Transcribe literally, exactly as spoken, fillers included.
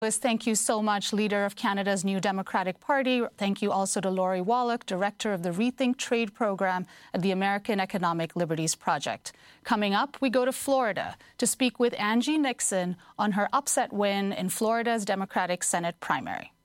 Thank you so much, leader of Canada's New Democratic Party. Thank you also to Lori Wallach, director of the Rethink Trade program at the American Economic Liberties Project. Coming up, we go to Florida to speak with Angie Nixon on her upset win in Florida's Democratic Senate primary.